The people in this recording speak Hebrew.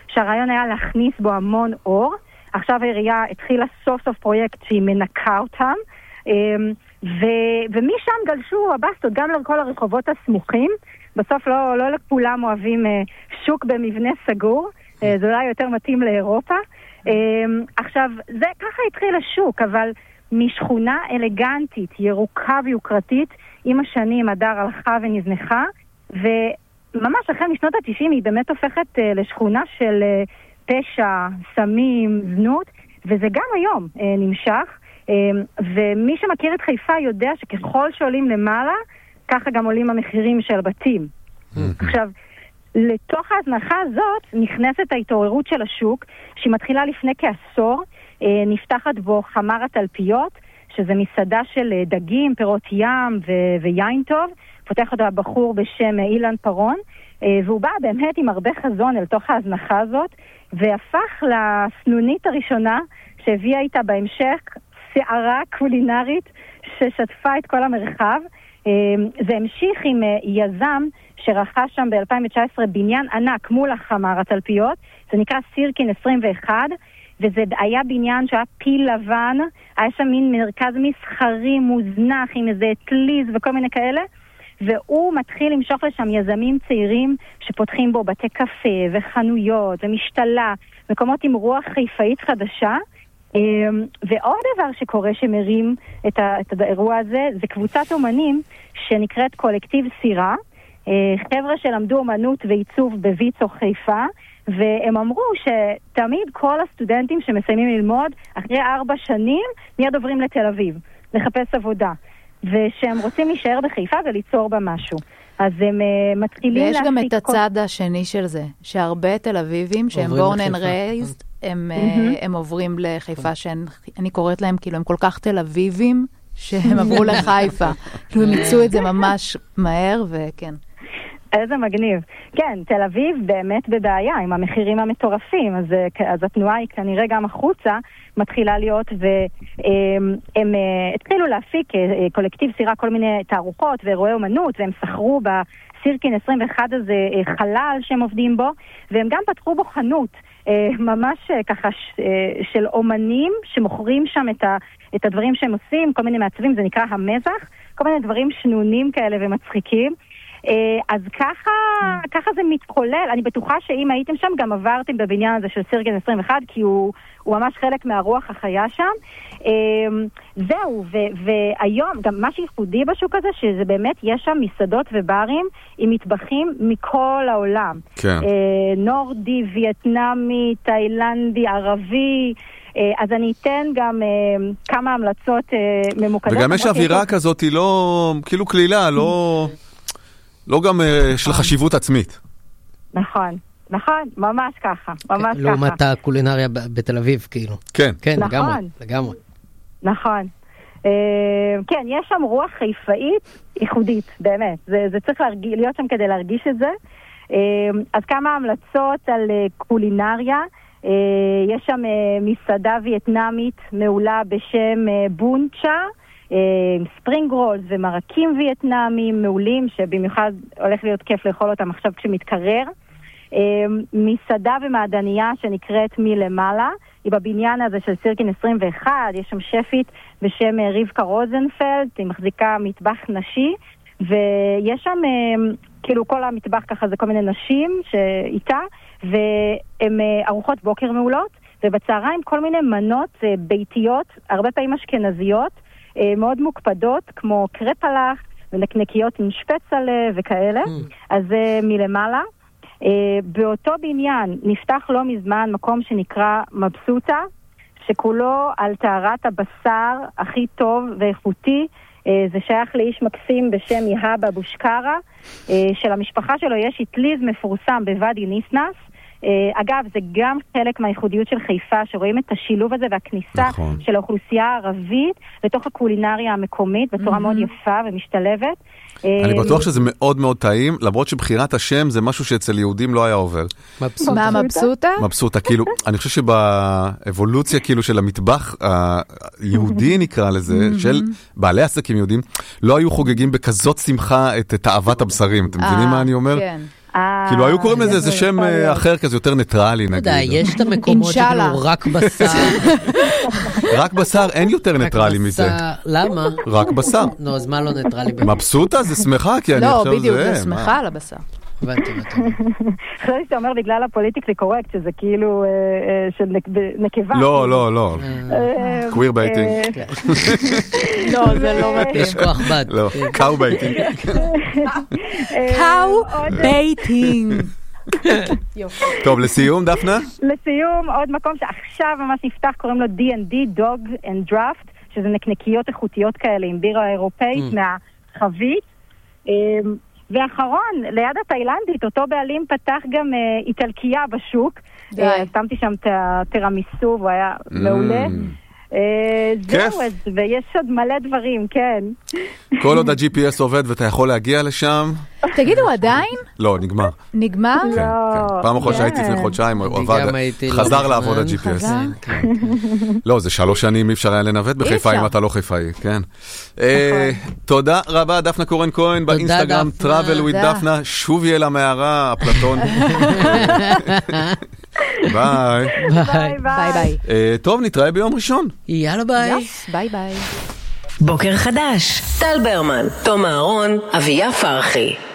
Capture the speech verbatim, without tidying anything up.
שהרעיון היה להכניס בו המון אור. עכשיו העירייה התחילה סוף סוף פרויקט שהיא מנקה אותם, ו- ומשם גלשו הבסטות גם לכל הרחובות הסמוכים. בסוף לא, לא לכולם אוהבים שוק במבנה סגור, זה אולי יותר מתאים לאירופה. עכשיו, זה ככה התחיל השוק, אבל משכונה אלגנטית, ירוקה ויוקרתית, עם השנים הדר הלכה ונזנחה, וממש אחרי משנות ה-תשעים היא באמת הופכת לשכונה של פשע, סמים, זנות, וזה גם היום נמשך, ומי שמכיר את חיפה יודע שככל שעולים למעלה, ככה גם עולים המחירים של בתים. עכשיו, לתוך ההזנחה הזאת נכנסת ההתעוררות של השוק, שהיא מתחילה לפני כעשור, נפתחת בו חמר התלפיות, שזה מסעדה של דגים, פירות ים ו- ויין טוב, פותח אותו הבחור בשם אילן פרון, והוא בא באמת עם הרבה חזון אל תוך ההזנחה הזאת, והפך לסנונית הראשונה שהביאה איתה בהמשך שערה קולינרית ששטפה את כל המרחב. זה המשיך עם יזם שרכש שם ב-אלפיים תשע עשרה בניין ענק מול החמר התלפיות, זה נקרא סירקין עשרים ואחת, וזה היה בניין שהיה פיל לבן, היה שם מין מרכז מסחרי מוזנח עם איזה טליז וכל מיני כאלה, והוא מתחיל למשוך לשם יזמים צעירים שפותחים בו בתי קפה וחנויות ומשתלה, מקומות עם רוח חיפאית חדשה. ועוד דבר שקורה שמרים את האירוע הזה, זה קבוצת אומנים שנקראת קולקטיב סירה, חבר'ה שלמדו אומנות ועיצוב בויצו חיפה, והם אמרו שתמיד כל הסטודנטים שמסיימים ללמוד, אחרי ארבע שנים, מיד עוברים לתל אביב, לחפש עבודה. ושהם רוצים להישאר בחיפה וליצור בה משהו. אז הם uh, מתחילים ויש גם את כל... הצד השני של זה, שהרבה תל אביבים, שהם born and raised, הם, mm-hmm. הם עוברים לחיפה, שאני קוראת להם, כאילו הם כל כך תל אביבים, שהם עברו לחיפה. כאילו הם ייצאו את זה ממש מהר, וכן. איזה מגניב. כן, תל אביב באמת בבעיה עם המחירים המטורפים, אז, אז התנועה היא כנראה גם החוצה מתחילה להיות, והם הם, התחילו להפיק קולקטיב סירה כל מיני תערוכות ואירועי אומנות, והם שכרו בסירקין עשרים ואחת הזה חלל שהם עובדים בו, והם גם פתחו בו חנות ממש ככה של אומנים שמוכרים שם את, ה, את הדברים שהם עושים, כל מיני מעצבים, זה נקרא המזח, כל מיני דברים שנונים כאלה ומצחיקים. אז ככה, ככה זה מתחולל. אני בטוחה שאם הייתם שם גם עברתם בבניין הזה של סירקין עשרים ואחת, כי הוא, הוא ממש חלק מהרוח החיה שם. זהו, ו- והיום גם מה שייחודי בשוק הזה, שזה באמת יש שם מסעדות וברים עם מטבחים מכל העולם. כן. נורדי, וייטנאמי, תאילנדי, ערבי. אז אני אתן גם כמה המלצות ממוקדות. וגם יש אווירה כזאת, היא לא, כאילו כלילה, לא... לא גם של חשיבות עצמית. נכון, נכון, ממש ככה, ממש ככה. לעומת הקולינריה בתל אביב, כאילו. כן. כן, לגמרי, לגמרי. נכון. כן, יש שם רוח חיפאית ייחודית, באמת. זה צריך להיות שם כדי להרגיש את זה. אז כמה המלצות על קולינריה. יש שם מסעדה וייטנאמית מעולה בשם בונצ'ה, ספרינג רולס ומרקים וייטנאמיים מעולים, שבמיוחד הולך להיות כיף לאכול אותם עכשיו כשמתקרר. מסעדה ומעדניה שנקראת מלמעלה, היא בבניין הזה של סירקין עשרים ואחת, יש שם שפית בשם רבקה רוזנפלד, היא מחזיקה מטבח נשי, ויש שם כאילו כל המטבח ככה זה כל מיני נשים שאיתה, והן ארוחות בוקר מעולות, ובצהריים כל מיני מנות ביתיות, הרבה פעמים אשכנזיות, מאוד מוקפדות, כמו קרפלח ונקניקיות עם שפצלה וכאלה. Mm. אז זה מלמעלה. באותו בניין נפתח לא מזמן מקום שנקרא מבסוטה, שכולו על טהרת הבשר הכי טוב ואיכותי. זה שייך לאיש מקסים בשם יהב אבו שקרה, של המשפחה שלו יש אטליז מפורסם בוואדי ניסנס. אגב, זה גם חלק מהייחודיות של חיפה, שרואים את השילוב הזה והכניסה נכון. של האוכלוסייה הערבית לתוך הקולינריה המקומית בצורה mm-hmm. מאוד יפה ומשתלבת. אני בטוח שזה מאוד מאוד טעים, למרות שבחירת השם זה משהו שאצל יהודים לא היה עובר. מה, מבסוטה? מבסוטה, כאילו, אני חושב שבאבולוציה כאילו של המטבח היהודי נקרא לזה, של בעלי עסקים יהודים, לא היו חוגגים בכזאת שמחה את תאוות הבשרים. אתם מבינים מה אני אומר? כן. כאילו היו קוראים לזה איזה שם אחר כזה, יותר ניטרלי נגיד. אתה יודע, יש את המקומות שכאילו רק בשר. רק בשר, אין יותר ניטרלי מזה. למה? רק בשר. נו, אז מה לא ניטרלי? מבסוטה זה שמחה, כי אני עכשיו זה... לא, בדיוק, זה שמחה על הבשר. הבנתי, הבנתי. חשבתי שאתה אומר בגלל הפוליטיקלי קורקט, שזה כאילו של נקבה. לא, לא, לא. קוויר בייטינג. לא, זה לא מתאים. יש כוח בד. לא, קאו בייטינג. קאו בייטינג. טוב, לסיום, דפנה? לסיום, עוד מקום שעכשיו ממש נפתח, קוראים לו די אנד די, Dog and Draft, שזה נקניקיות איכותיות כאלה עם בירה אירופאית מהחבית. ואחרון, ליד התאילנדית, אותו בעלים פתח גם אה, איטלקיה בשוק. אה, שמתי שם את הטירמיסו, והוא היה מעולה. אה, זהו, אז, ויש עוד מלא דברים, כן. כל עוד ה-ג'י פי אס עובד ואתה יכול להגיע לשם... תגידו, עדיין? לא, נגמר. נגמר? כן, כן. פעם אחת שהייתי לפני חודשיים, הוא עבד, חזר לעבוד ה-ג'י פי אס. לא, זה שלוש שנים אי אפשר היה לנווט בחיפה אם אתה לא חיפאי, כן. תודה רבה, דפנה קורן כהן, באינסטגרם Travel with דפנה, שוב יהיה למערה, אפלטון. ביי. ביי ביי. טוב, נתראה ביום ראשון. יאללה ביי. ביי ביי. בוקר חדש, טל ברמן, תום אהרון, אביה פרחי.